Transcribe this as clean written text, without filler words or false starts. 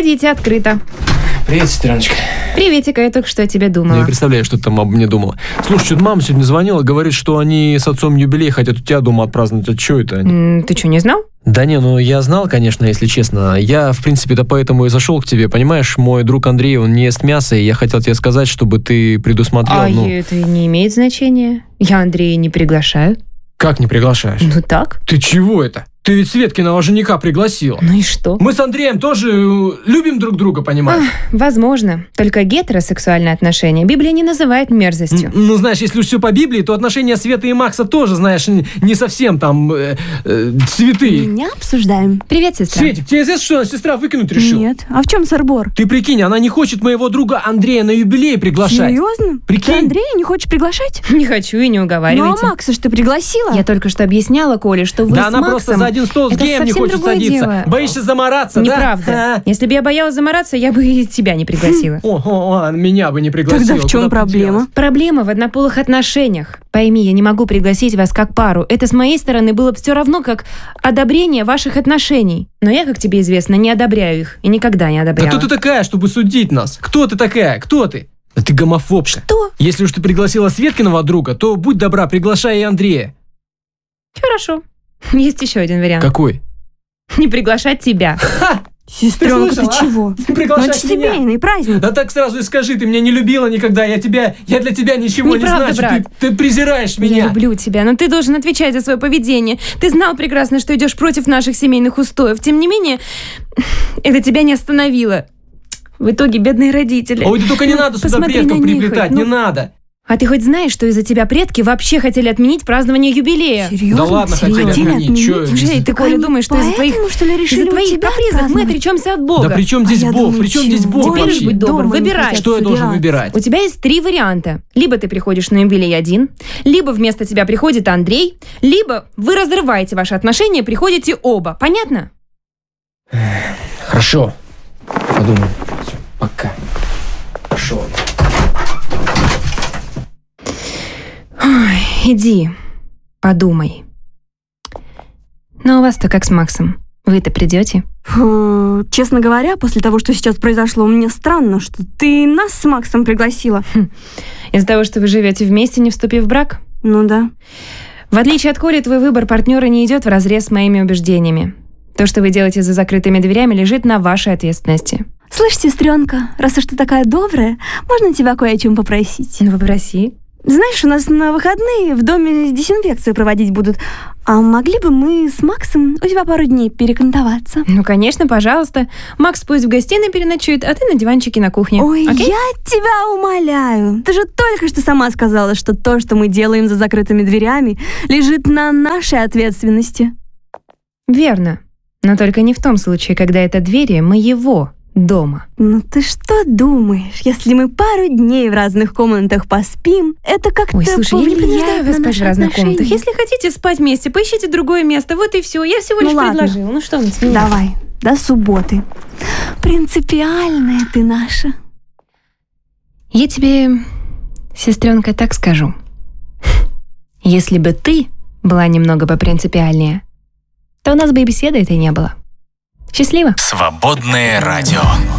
Входите, открыто. Привет, сестреночка. Приветик, я только что о тебе думала. Я представляю, что ты там обо мне думала. Слушай, что-то мама сегодня звонила, говорит, что они с отцом юбилей хотят у тебя дома отпраздновать. А что это они? Ты что, не знал? Да не, ну я знал, конечно, если честно. Я, в принципе-то, поэтому и зашел к тебе. Понимаешь, мой друг Андрей, он не ест мясо, и я хотел тебе сказать, чтобы ты предусмотрел. Это не имеет значения. Я Андрея не приглашаю. Как не приглашаешь? Ну так. Ты чего это? Ты ведь Светкиного жениха пригласила. Ну и что? Мы с Андреем тоже любим друг друга, понимаешь? Возможно. Только гетеросексуальные отношения Библия не называет мерзостью. Ну, знаешь, если уж все по Библии, то отношения Светы и Макса тоже, знаешь, не совсем там святые. Не обсуждаем. Привет, сестра. Светик, тебе известно, что она сестра выкинуть решила? Нет. А в чем сырбор? Ты прикинь, она не хочет моего друга Андрея на юбилей приглашать. Серьезно? Прикинь. Ты Андрея не хочешь приглашать? Не хочу и не уговаривайте. Ну а Макса ж ты пригласила? Я только что объясняла Коле, что вы Да с она Максом... просто за один стол с это геем не совсем хочет другое садиться. дело. Боишься замораться, Неправда. да? Если бы я боялась замораться, я бы и тебя не пригласила. Меня бы не пригласила. Тогда в чем Куда ты проблема? делась? Проблема в однополых отношениях. Пойми, я не могу пригласить вас как пару. Это с моей стороны было бы все равно, как одобрение ваших отношений. Но я, как тебе известно, не одобряю их. И никогда не Да одобряла. кто ты такая, чтобы судить нас? Кто ты такая? Кто ты? Да ты гомофобка. Что? Если уж ты пригласила Светкиного друга, то будь добра, приглашай и Андрея. Хорошо. Есть еще один вариант. Какой? Не приглашать тебя. Сестренка, ты слышала, а? чего? Ну это Приглашать же меня. семейный праздник. Да так сразу и скажи, ты меня не любила никогда, я для тебя ничего Неправда, не значу, брат. ты презираешь Я меня. люблю тебя, но ты должен отвечать за свое поведение. Ты знал прекрасно, что идешь против наших семейных устоев. Тем не менее, это тебя не остановило. В итоге бедные родители. Ой, да только не надо сюда Посмотри предков на них приплетать, хоть. не надо. А ты хоть знаешь, что из-за тебя предки вообще хотели отменить празднование юбилея? Серьезно? Да ладно, хотели отменить. Чё? Неужели ты, Коля, думаешь, что из-за твоих, что ли, решили из-за у твоих тебя капризов мы отпраздновать? отречемся от Бога? Да при чем здесь я Бог? думаю, При чем здесь чего? Бог Теперь вообще? будь добр, Дома не выбирай. хотят Что я должен собираться. выбирать? У тебя есть 3 варианта. Либо ты приходишь на юбилей один, либо вместо тебя приходит Андрей, либо вы разрываете ваши отношения, приходите оба. Понятно? Хорошо. Подумай. Всё, пока. Пошел. Ой, иди, подумай. Ну, у вас-то как с Максом? Вы-то придете? Фу, честно говоря, после того, что сейчас произошло, мне странно, что ты нас с Максом пригласила. Из-за того, что вы живете вместе, не вступив в брак? Ну да. В отличие от Коли, твой выбор партнера не идет вразрез с моими убеждениями. То, что вы делаете за закрытыми дверями, лежит на вашей ответственности. Слышь, сестренка, раз уж ты такая добрая, можно тебя кое о чем попросить? Ну, попроси. Знаешь, у нас на выходные в доме дезинфекцию проводить будут. А могли бы мы с Максом у тебя пару дней перекантоваться? Ну, конечно, пожалуйста. Макс пусть в гостиной переночует, а ты на диванчике на кухне. Ой, Окей? я тебя умоляю. Ты же только что сама сказала, что то, что мы делаем за закрытыми дверями, лежит на нашей ответственности. Верно. Но только не в том случае, когда это двери моего дома. Ну ты что думаешь, если мы пару дней в разных комнатах поспим, это как-то Ой, слушай, я не принуждаю повлияет вас на спать наши в разных комнатах. отношения? Если хотите спать вместе, поищите другое место. Вот и все. Я всего Ну лишь ладно. предложила. Ну что вы с меня? Давай, до субботы. Принципиальная ты наша. Я тебе, сестренка, так скажу. Если бы ты была немного попринципиальнее, то у нас бы и беседы этой не было. Счастливо. Свободное радио.